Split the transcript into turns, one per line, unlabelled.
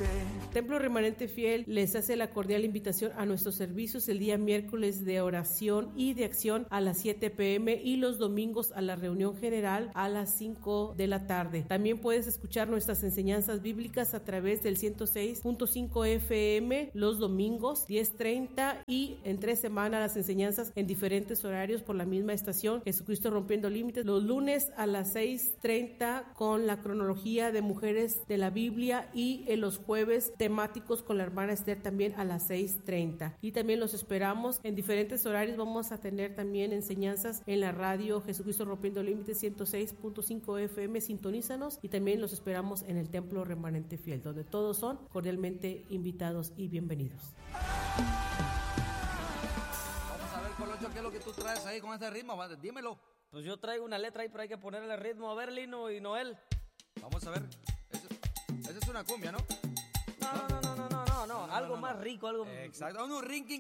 Templo Remanente Fiel les hace la cordial invitación a nuestros servicios el día miércoles de oración y de acción a las 7 p.m. y los domingos a la reunión general a las 5 de la tarde. También puedes escuchar nuestras enseñanzas bíblicas a través del 106.5 FM los domingos 10:30 y entre semana las enseñanzas en diferentes horarios por la misma estación Jesucristo Rompiendo Límites, los lunes a las 6:30 con la cronología de mujeres de la Biblia y en los jueves temáticos con la hermana Esther también a las 6:30. Y también los esperamos en diferentes horarios. Vamos a tener también enseñanzas en la radio Jesucristo Rompiendo Límites 106.5 FM, sintonízanos, y también los esperamos en el Templo Remanente Fiel, donde todos son cordialmente invitados y bienvenidos.
Vamos a ver, Colocho, ¿qué es lo que tú traes ahí con este ritmo? Dímelo.
Pues yo traigo una letra ahí, pero hay que ponerle ritmo. A ver, Lino y Noel.
Vamos a ver. Esa es una cumbia, ¿no?
No. Algo más rico, algo.
Exacto. Un rinking